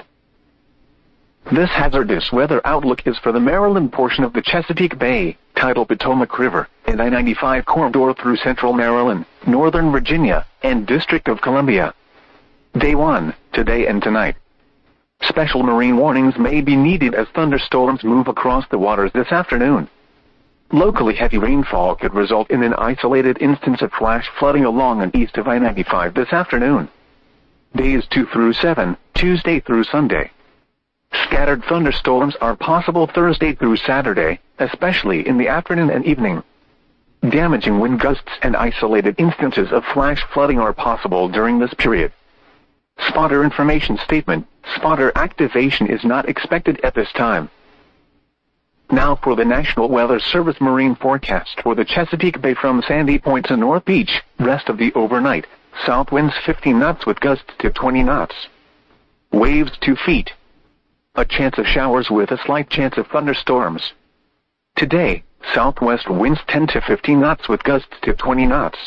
This hazardous weather outlook is for the Maryland portion of the Chesapeake Bay, tidal Potomac River, and I-95 corridor through central Maryland, northern Virginia, and District of Columbia. Day 1, today and tonight. Special marine warnings may be needed as thunderstorms move across the waters this afternoon. Locally heavy rainfall could result in an isolated instance of flash flooding along and east of I-95 this afternoon. Days 2 through 7, Tuesday through Sunday. Scattered thunderstorms are possible Thursday through Saturday, especially in the afternoon and evening. Damaging wind gusts and isolated instances of flash flooding are possible during this period. Spotter information statement: spotter activation is not expected at this time. Now for the National Weather Service marine forecast for the Chesapeake Bay from Sandy Point to North Beach, rest of the overnight. South winds 15 knots with gusts to 20 knots. Waves 2 feet. A chance of showers with a slight chance of thunderstorms. Today, southwest winds 10 to 15 knots with gusts to 20 knots.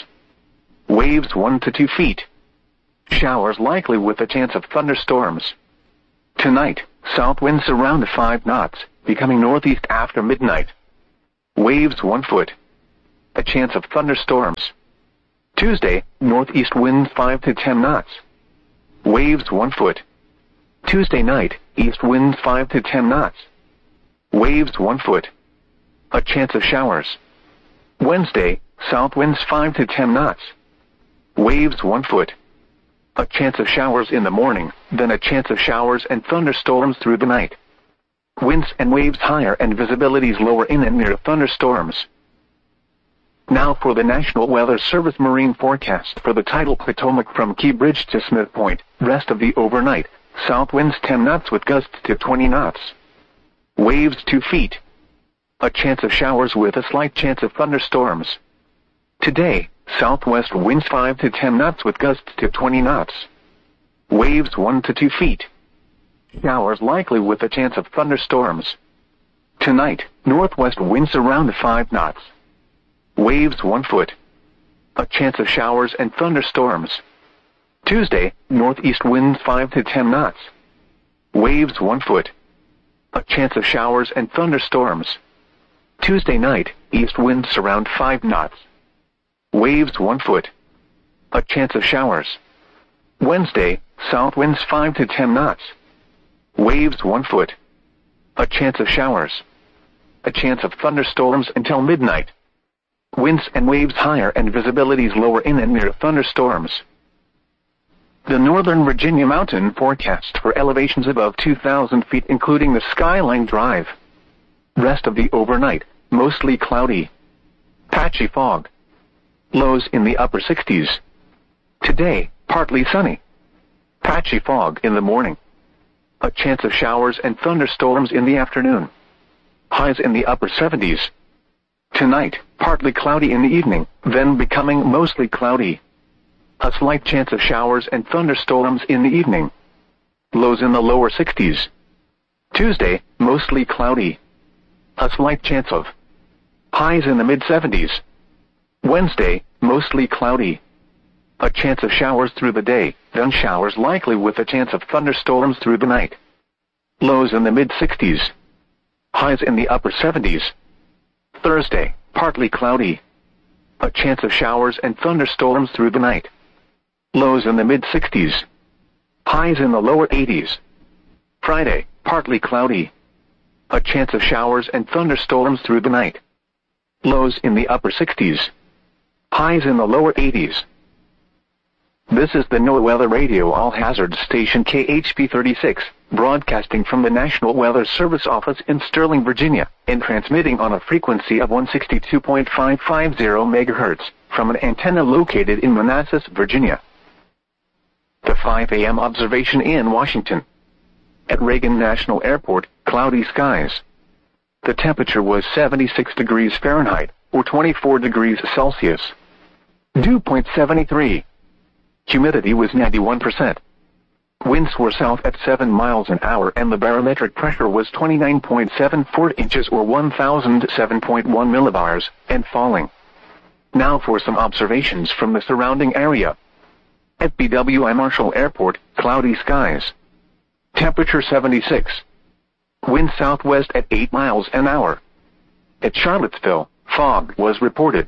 Waves 1 to 2 feet. Showers likely with a chance of thunderstorms. Tonight, south winds around 5 knots, becoming northeast after midnight. Waves 1 foot. A chance of thunderstorms. Tuesday, northeast winds 5 to 10 knots. Waves 1 foot. Tuesday night, east winds 5 to 10 knots. Waves 1 foot. A chance of showers. Wednesday, south winds 5 to 10 knots. Waves 1 foot. A chance of showers in the morning, then a chance of showers and thunderstorms through the night. Winds and waves higher and visibilities lower in and near thunderstorms. Now for the National Weather Service marine forecast for the tidal Potomac from Key Bridge to Smith Point, rest of the overnight. South winds 10 knots with gusts to 20 knots. Waves 2 feet. A chance of showers with a slight chance of thunderstorms. Today, southwest winds 5 to 10 knots with gusts to 20 knots. Waves 1 to 2 feet. Showers likely with a chance of thunderstorms. Tonight, northwest winds around 5 knots. Waves 1 foot. A chance of showers and thunderstorms. Tuesday, northeast winds 5 to 10 knots. Waves 1 foot. A chance of showers and thunderstorms. Tuesday night, east winds around 5 knots. Waves 1 foot. A chance of showers. Wednesday, south winds 5 to 10 knots. Waves 1 foot. A chance of showers. A chance of thunderstorms until midnight. Winds and waves higher and visibilities lower in and near thunderstorms. The Northern Virginia mountain forecast for elevations above 2,000 feet including the Skyline Drive. Rest of the overnight, mostly cloudy. Patchy fog. Lows in the upper 60s. Today, partly sunny. Patchy fog in the morning. A chance of showers and thunderstorms in the afternoon. Highs in the upper 70s. Tonight, partly cloudy in the evening, then becoming mostly cloudy. A slight chance of showers and thunderstorms in the evening. Lows in the lower 60s. Tuesday, mostly cloudy. A slight chance of. Highs in the mid-70s. Wednesday, mostly cloudy. A chance of showers through the day, then showers likely with a chance of thunderstorms through the night. Lows in the mid-60s. Highs in the upper 70s. Thursday, partly cloudy. A chance of showers and thunderstorms through the night. Lows in the mid-60s. Highs in the lower 80s. Friday, partly cloudy. A chance of showers and thunderstorms through the night. Lows in the upper 60s. Highs in the lower 80s. This is the NOAA Weather Radio All-Hazard Station KHP 36, broadcasting from the National Weather Service office in Sterling, Virginia, and transmitting on a frequency of 162.550 MHz from an antenna located in Manassas, Virginia. The 5 a.m. observation in Washington. At Reagan National Airport, cloudy skies. The temperature was 76 degrees Fahrenheit, or 24 degrees Celsius. Dew point 73. Humidity was 91%. Winds were south at 7 miles an hour and the barometric pressure was 29.74 inches or 1007.1 millibars, and falling. Now for some observations from the surrounding area. At BWI Marshall Airport, cloudy skies. Temperature 76. Wind southwest at 8 miles an hour. At Charlottesville, fog was reported.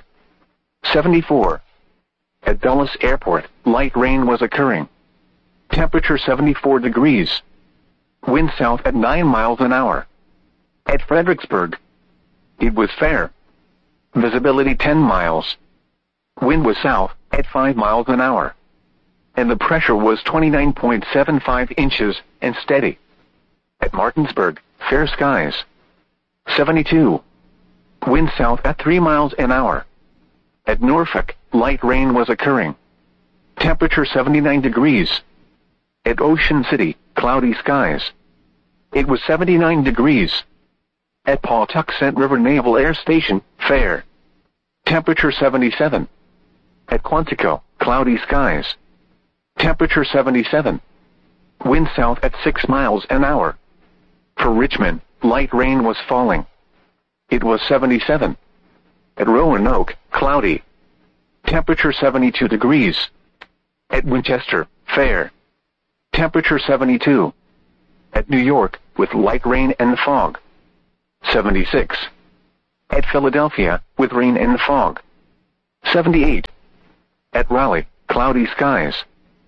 74. At Dulles Airport, light rain was occurring. Temperature 74 degrees. Wind south at 9 miles an hour. At Fredericksburg, it was fair. Visibility 10 miles. Wind was south at 5 miles an hour. And the pressure was 29.75 inches and steady. At Martinsburg, fair skies. 72. Wind south at 3 miles an hour. At Norfolk, light rain was occurring. Temperature 79 degrees. At Ocean City, cloudy skies. It was 79 degrees. At Pawtuxet River Naval Air Station, fair. Temperature 77. At Quantico, cloudy skies. Temperature 77. Wind south at 6 miles an hour. For Richmond, light rain was falling. It was 77. At Roanoke, cloudy. Temperature 72 degrees. At Winchester, fair. Temperature 72. At New York, with light rain and fog. 76. At Philadelphia, with rain and fog. 78. At Raleigh, cloudy skies.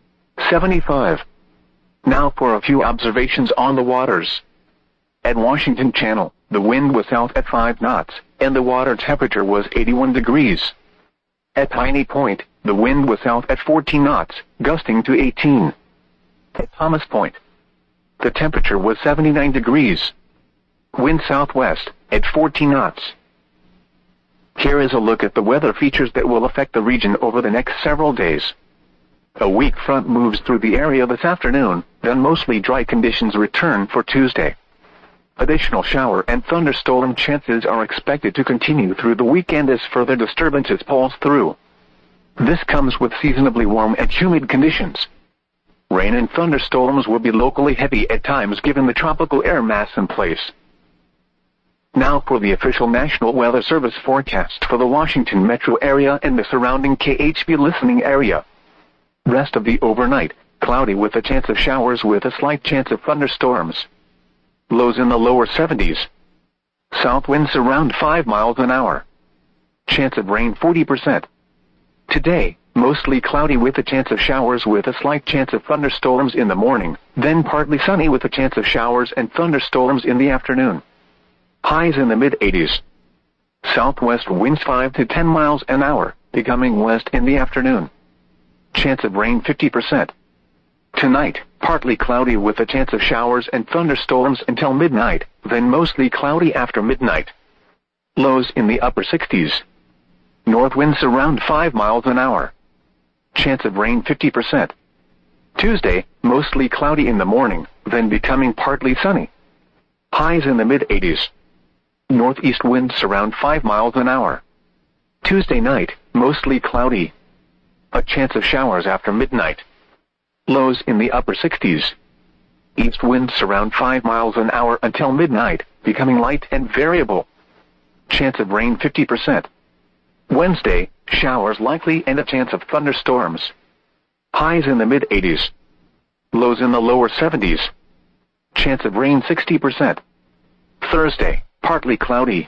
75. Now for a few observations on the waters. At Washington Channel, the wind was south at 5 knots, and the water temperature was 81 degrees. At Piney Point, the wind was south at 14 knots, gusting to 18. At Thomas Point, the temperature was 79 degrees. Wind southwest, at 14 knots. Here is a look at the weather features that will affect the region over the next several days. A weak front moves through the area this afternoon, then mostly dry conditions return for Tuesday. Additional shower and thunderstorm chances are expected to continue through the weekend as further disturbances pulse through. This comes with seasonably warm and humid conditions. Rain and thunderstorms will be locally heavy at times given the tropical air mass in place. Now for the official National Weather Service forecast for the Washington metro area and the surrounding KHB listening area. Rest of the overnight, cloudy with a chance of showers with a slight chance of thunderstorms. Lows in the lower 70s. South winds around 5 miles an hour. Chance of rain 40%. Today, mostly cloudy with a chance of showers with a slight chance of thunderstorms in the morning, then partly sunny with a chance of showers and thunderstorms in the afternoon. Highs in the mid-80s. Southwest winds 5 to 10 miles an hour, becoming west in the afternoon. Chance of rain 50%. Tonight, partly cloudy with a chance of showers and thunderstorms until midnight, then mostly cloudy after midnight. Lows in the upper 60s. North winds around 5 miles an hour. Chance of rain 50%. Tuesday, mostly cloudy in the morning, then becoming partly sunny. Highs in the mid-80s. Northeast winds around 5 miles an hour. Tuesday night, mostly cloudy. A chance of showers after midnight. Lows in the upper 60s. East winds around 5 miles an hour until midnight, becoming light and variable. Chance of rain 50%. Wednesday, showers likely and a chance of thunderstorms. Highs in the mid-80s. Lows in the lower 70s. Chance of rain 60%. Thursday, partly cloudy.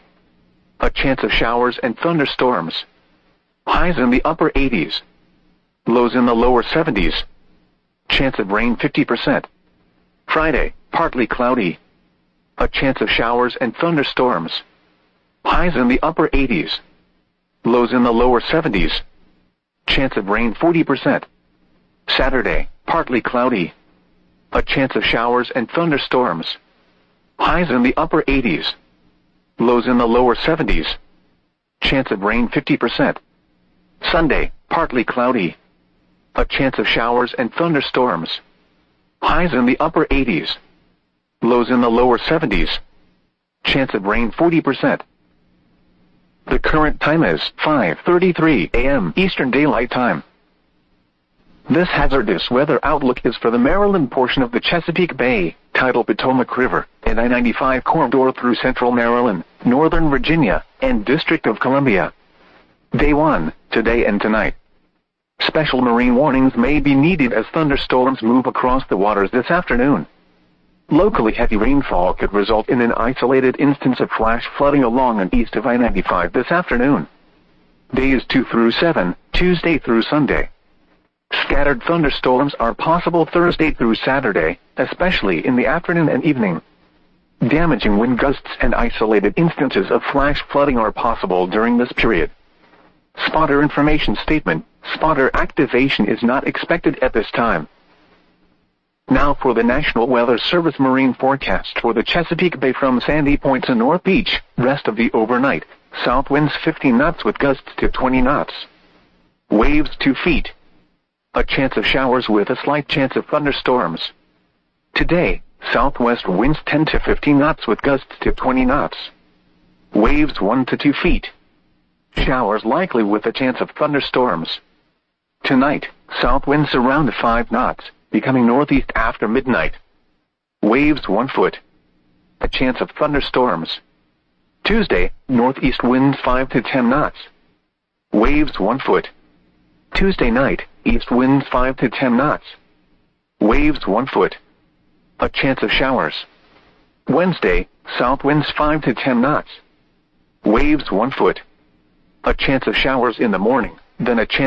A chance of showers and thunderstorms. Highs in the upper 80s. Lows in the lower 70s. Chance of rain 50%. Friday, partly cloudy. A chance of showers and thunderstorms. Highs in the upper 80s. Lows in the lower 70s. Chance of rain 40%. Saturday, partly cloudy. A chance of showers and thunderstorms. Highs in the upper 80s. Lows in the lower 70s. Chance of rain 50%. Sunday, partly cloudy. A chance of showers and thunderstorms. Highs in the upper 80s. Lows in the lower 70s. Chance of rain 40%. The current time is 5:33 a.m. Eastern Daylight Time. This hazardous weather outlook is for the Maryland portion of the Chesapeake Bay, tidal Potomac River, and I-95 corridor through central Maryland, northern Virginia, and District of Columbia. Day 1, today and tonight. Special marine warnings may be needed as thunderstorms move across the waters this afternoon. Locally heavy rainfall could result in an isolated instance of flash flooding along and east of I-95 this afternoon. Days 2 through 7, Tuesday through Sunday. Scattered thunderstorms are possible Thursday through Saturday, especially in the afternoon and evening. Damaging wind gusts and isolated instances of flash flooding are possible during this period. Spotter information statement: spotter activation is not expected at this time. Now for the National Weather Service marine forecast for the Chesapeake Bay from Sandy Point to North Beach. Rest of the overnight, south winds 15 knots with gusts to 20 knots. Waves 2 feet. A chance of showers with a slight chance of thunderstorms. Today, southwest winds 10 to 15 knots with gusts to 20 knots. Waves 1 to 2 feet. Showers likely with a chance of thunderstorms. Tonight, south winds around 5 knots, becoming northeast after midnight. Waves 1 foot. A chance of thunderstorms. Tuesday, northeast winds 5 to 10 knots. Waves 1 foot. Tuesday night, east winds 5 to 10 knots. Waves 1 foot. A chance of showers. Wednesday, south winds 5 to 10 knots. Waves 1 foot. A chance of showers in the morning, then a chance